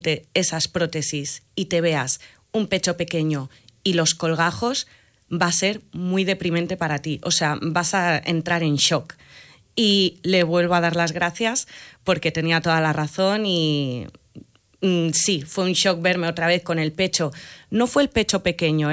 esas prótesis y te veas un pecho pequeño y los colgajos, va a ser muy deprimente para ti. O sea, vas a entrar en shock. Y le vuelvo a dar las gracias porque tenía toda la razón y sí, fue un shock verme otra vez con el pecho. No fue el pecho pequeño,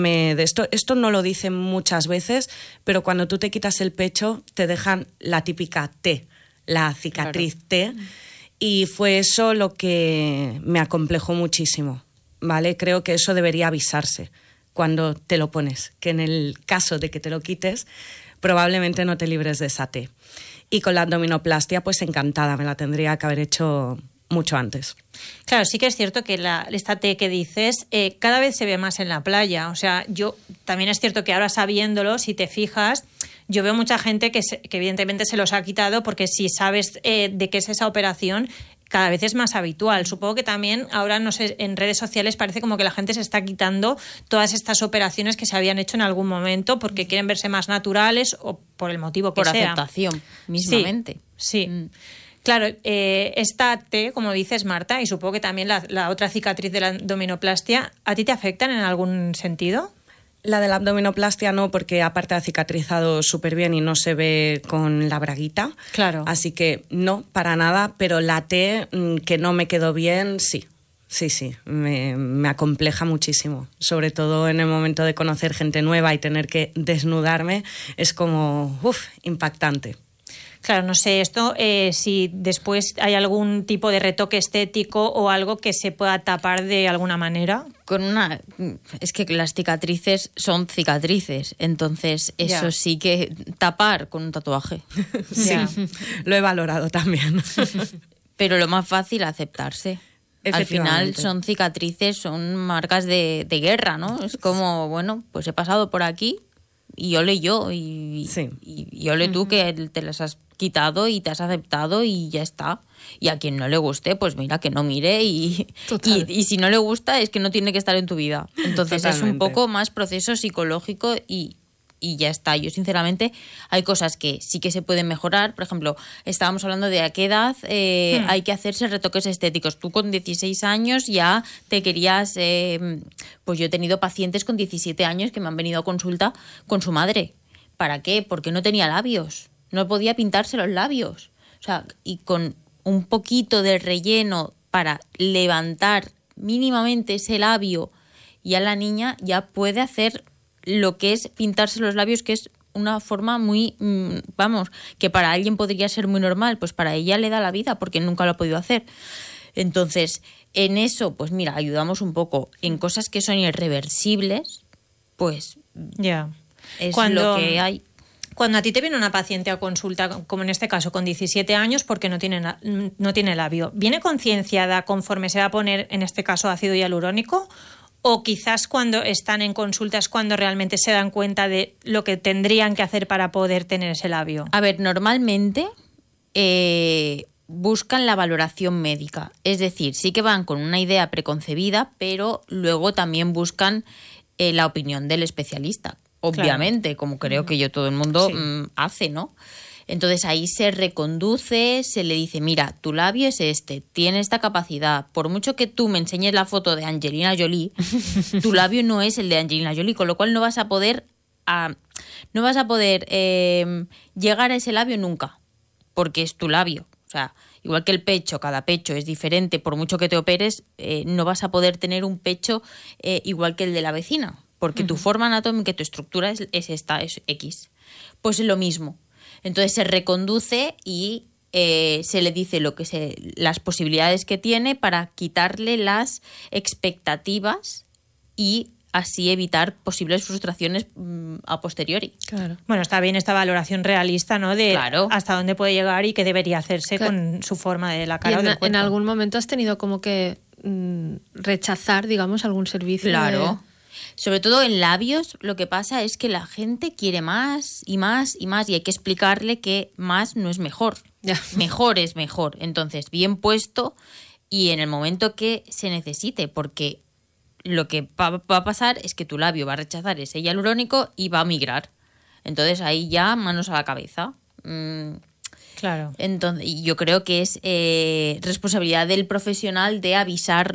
esto no lo dicen muchas veces, pero cuando tú te quitas el pecho te dejan la típica T, la cicatriz T, y fue eso lo que me acomplejó muchísimo, ¿vale? Creo que eso debería avisarse cuando te lo pones, que en el caso de que te lo quites, probablemente no te libres de esa T. Y con la abdominoplastia, pues encantada, me la tendría que haber hecho mucho antes. Claro, sí que es cierto que esta T que dices cada vez se ve más en la playa. O sea, yo también es cierto que ahora sabiéndolo, si te fijas, yo veo mucha gente que evidentemente se los ha quitado porque si sabes de qué es esa operación, cada vez es más habitual. Supongo que también ahora, no sé, en redes sociales parece como que la gente se está quitando todas estas operaciones que se habían hecho en algún momento porque quieren verse más naturales o por el motivo que sea. Por aceptación, mismamente. Sí. Claro, esta T, como dices, Marta, y supongo que también la otra cicatriz de la abdominoplastia, ¿a ti te afectan en algún sentido? La de la abdominoplastia no, porque aparte ha cicatrizado súper bien y no se ve con la braguita. Claro. Así que no, para nada, pero la T, que no me quedó bien, sí. Sí, me acompleja muchísimo. Sobre todo en el momento de conocer gente nueva y tener que desnudarme, es como, impactante. Claro, no sé, esto si después hay algún tipo de retoque estético o algo que se pueda tapar de alguna manera. Es que las cicatrices son cicatrices, entonces eso sí que tapar con un tatuaje. Sí, lo he valorado también. Pero lo más fácil, aceptarse. Al final son cicatrices, son marcas de guerra, ¿no? Es como, bueno, pues he pasado por aquí y ole yo y ole tú que te las has quitado y te has aceptado y ya está. Y a quien no le guste, pues mira, que no mire y si no le gusta es que no tiene que estar en tu vida. Entonces Totalmente. Es un poco más proceso psicológico y ya está. Yo sinceramente hay cosas que sí que se pueden mejorar. Por ejemplo, estábamos hablando de a qué edad hay que hacerse retoques estéticos. Tú con 16 años ya te querías... pues yo he tenido pacientes con 17 años que me han venido a consulta con su madre. ¿Para qué? Porque no tenía labios. No podía pintarse los labios. O sea, y con un poquito de relleno para levantar mínimamente ese labio, ya la niña ya puede hacer lo que es pintarse los labios, que es una forma muy, que para alguien podría ser muy normal, pues para ella le da la vida porque nunca lo ha podido hacer. Entonces, en eso, pues mira, ayudamos un poco. En cosas que son irreversibles, pues ya es lo que hay. Cuando a ti te viene una paciente a consulta, como en este caso, con 17 años, porque no tiene labio, ¿viene concienciada conforme se va a poner, en este caso, ácido hialurónico? ¿O quizás cuando están en consulta es cuando realmente se dan cuenta de lo que tendrían que hacer para poder tener ese labio? A ver, normalmente buscan la valoración médica. Es decir, sí que van con una idea preconcebida, pero luego también buscan la opinión del especialista. Obviamente, claro. Como creo que todo el mundo hace, ¿no? Entonces ahí se reconduce, se le dice, mira, tu labio es este, tiene esta capacidad. Por mucho que tú me enseñes la foto de Angelina Jolie, tu labio no es el de Angelina Jolie, con lo cual no vas a poder llegar a ese labio nunca, porque es tu labio. O sea, igual que el pecho, cada pecho es diferente, por mucho que te operes, no vas a poder tener un pecho igual que el de la vecina, porque tu forma anatómica, tu estructura es esta, es X. Pues es lo mismo. Entonces se reconduce y se le dice las posibilidades que tiene para quitarle las expectativas y así evitar posibles frustraciones a posteriori. Claro. Bueno, está bien esta valoración realista, ¿no? De hasta dónde puede llegar y qué debería hacerse con su forma de la cara o del cuerpo. ¿En algún momento has tenido como que rechazar, digamos, algún servicio? Claro. Sobre todo en labios, lo que pasa es que la gente quiere más y más y más y hay que explicarle que más no es mejor. Ya. Mejor es mejor. Entonces, bien puesto y en el momento que se necesite, porque lo que va a pasar es que tu labio va a rechazar ese hialurónico y va a migrar. Entonces, ahí ya manos a la cabeza. Claro. Entonces, yo creo que es responsabilidad del profesional de avisar